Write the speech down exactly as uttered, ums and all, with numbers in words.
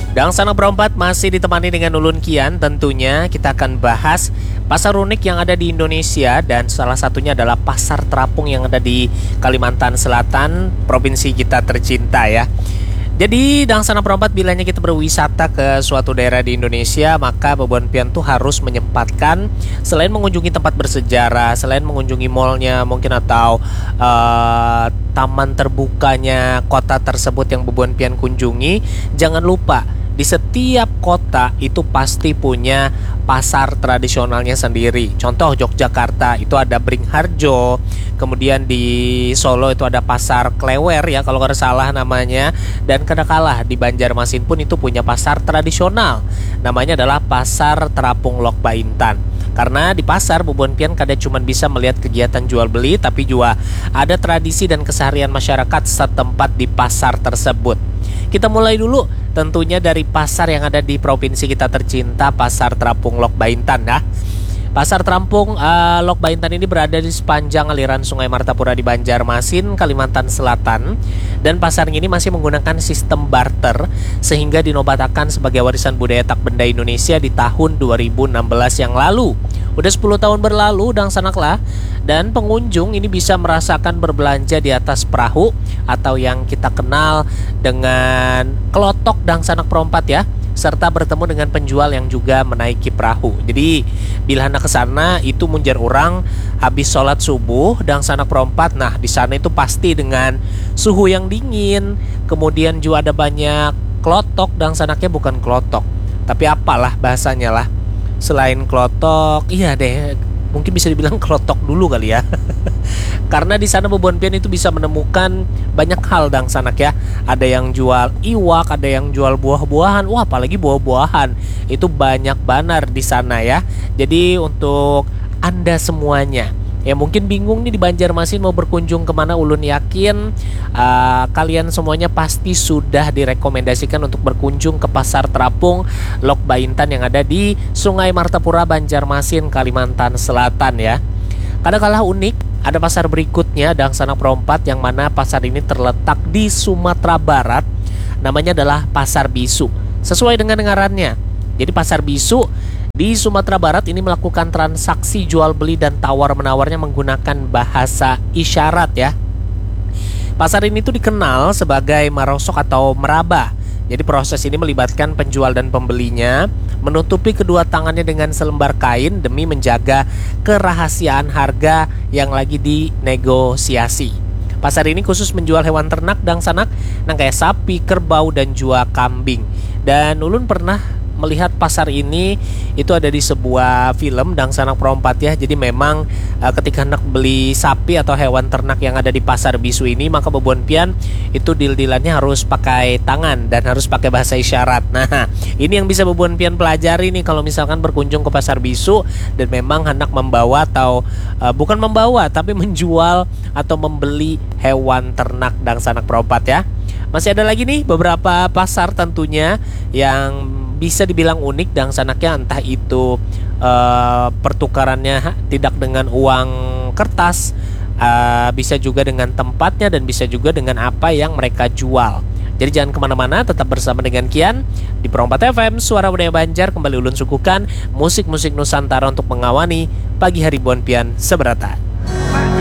Dan Sanak Berempat masih ditemani dengan Ulun Kian. Tentunya kita akan bahas pasar unik yang ada di Indonesia, dan salah satunya adalah Pasar Terapung yang ada di Kalimantan Selatan, provinsi kita tercinta ya. Jadi Dang Sanak Berempat, bilanya kita berwisata ke suatu daerah di Indonesia, maka Babon Pian tuh harus menyempatkan, selain mengunjungi tempat bersejarah, selain mengunjungi mallnya mungkin, atau uh, taman terbukanya kota tersebut yang Babon Pian kunjungi, jangan lupa di setiap kota itu pasti punya pasar tradisionalnya sendiri. Contoh Yogyakarta itu ada Beringharjo, kemudian di Solo itu ada Pasar Klewer ya kalau nggak salah namanya, dan kadangkala di Banjarmasin pun itu punya pasar tradisional, namanya adalah Pasar Terapung Lok Baintan. Karena di pasar Babon Pian kada cuma bisa melihat kegiatan jual beli, tapi juga ada tradisi dan keseharian masyarakat setempat di pasar tersebut. Kita mulai dulu tentunya dari pasar yang ada di provinsi kita tercinta, Pasar Terapung Lok Baintan ya. Pasar Terapung uh, Lok Baintan ini berada di sepanjang aliran Sungai Martapura di Banjarmasin, Kalimantan Selatan. Dan pasar ini masih menggunakan sistem barter, sehingga dinobatkan sebagai warisan budaya tak benda Indonesia di tahun dua ribu enam belas yang lalu. Udah sepuluh tahun berlalu Dang Sanaklah, dan pengunjung ini bisa merasakan berbelanja di atas perahu atau yang kita kenal dengan kelotok Dang Sanak Berempat ya, serta bertemu dengan penjual yang juga menaiki perahu. Jadi bila hendak ke sana itu munjar orang habis sholat subuh Dang Sanak Berempat. Nah di sana itu pasti dengan suhu yang dingin, kemudian juga ada banyak kelotok. Dang Sanaknya bukan kelotok, tapi apalah bahasanya lah, selain kelotok, iya deh, mungkin bisa dibilang kelotok dulu kali ya. Karena di sana Babon Pian itu bisa menemukan banyak hal Dang Sanak ya. Ada yang jual iwak, ada yang jual buah-buahan. Wah, apalagi buah-buahan itu banyak banar di sana ya. Jadi untuk Anda semuanya ya mungkin bingung nih di Banjarmasin mau berkunjung kemana, ulun yakin uh, kalian semuanya pasti sudah direkomendasikan untuk berkunjung ke Pasar Terapung Lok Baintan yang ada di Sungai Martapura, Banjarmasin, Kalimantan Selatan ya. Kadangkala unik, ada pasar berikutnya Dang Sanak Berempat, yang mana pasar ini terletak di Sumatera Barat. Namanya adalah Pasar Bisu. Sesuai dengan dengarannya. Jadi Pasar Bisu di Sumatera Barat ini melakukan transaksi jual beli dan tawar menawarnya menggunakan bahasa isyarat ya. Pasar ini tuh dikenal sebagai marosok atau meraba. Jadi proses ini melibatkan penjual dan pembelinya menutupi kedua tangannya dengan selembar kain demi menjaga kerahasiaan harga yang lagi dinegosiasi. Pasar ini khusus menjual hewan ternak Dang Sanak, nang kayak sapi, kerbau, dan juga kambing. Dan ulun pernah melihat pasar ini itu ada di sebuah film Dang Sanak Berempat ya. Jadi memang uh, ketika hendak beli sapi atau hewan ternak yang ada di Pasar Bisu ini, maka Babon Pian itu deal-dealannya harus pakai tangan dan harus pakai bahasa isyarat. Nah ini yang bisa Babon Pian pelajari nih kalau misalkan berkunjung ke Pasar Bisu dan memang hendak membawa atau uh, bukan membawa tapi menjual atau membeli hewan ternak Dang Sanak Berempat ya. Masih ada lagi nih beberapa pasar tentunya yang bisa dibilang unik Dang Sanaknya, entah itu uh, pertukarannya tidak dengan uang kertas, uh, bisa juga dengan tempatnya, dan bisa juga dengan apa yang mereka jual. Jadi jangan kemana-mana, tetap bersama dengan Kian di Perompat F M, Suara Budaya Banjar. Kembali ulun suguhkan musik-musik Nusantara untuk mengawani pagi hari Babon Pian seberata.